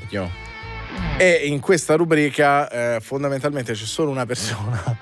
segno. E in questa rubrica fondamentalmente c'è solo una persona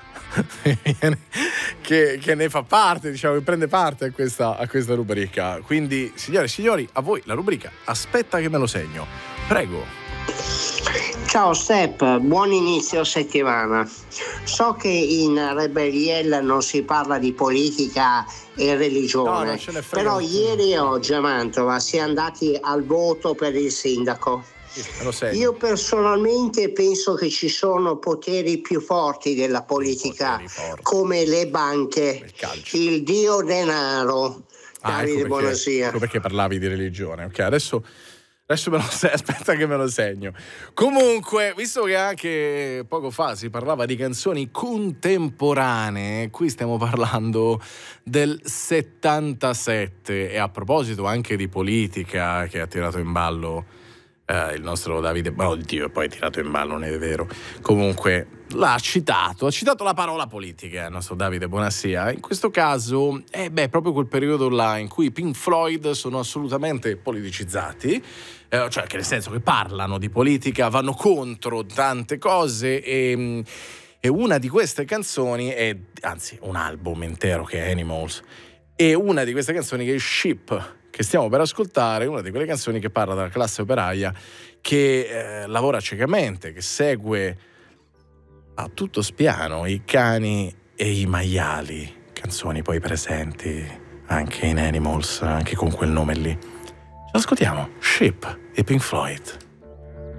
che ne fa parte, diciamo, che prende parte a questa rubrica. Quindi, signore e signori, a voi la rubrica Aspetta che me lo segno. Prego. Ciao Step, buon inizio settimana. So che in Rebelliel non si parla di politica e religione, non ce ne frega però nessuno. ieri e oggi a Mantova si è andati al voto per il sindaco. Me lo segno. Io personalmente penso che ci sono poteri più forti della politica, come le banche, il dio denaro. Davide, buonasera. Ecco perché parlavi di religione. Ok, adesso me lo aspetta che me lo segno. Comunque, visto che anche poco fa si parlava di canzoni contemporanee, qui stiamo parlando del 77 e a proposito anche di politica che ha tirato in ballo il nostro Davide, oddio, poi tirato in ballo, non è vero. Comunque ha citato la parola politica, il nostro Davide Bonassia. In questo caso proprio quel periodo là in cui i Pink Floyd sono assolutamente politicizzati, cioè che nel senso che parlano di politica, vanno contro tante cose e una di queste canzoni è, anzi un album intero che è Animals, e una di queste canzoni che è Ship, che stiamo per ascoltare, una di quelle canzoni che parla della classe operaia che lavora ciecamente, che segue a tutto spiano i cani e i maiali, canzoni poi presenti anche in Animals, anche con quel nome lì. Ci ascoltiamo Ship e Pink Floyd.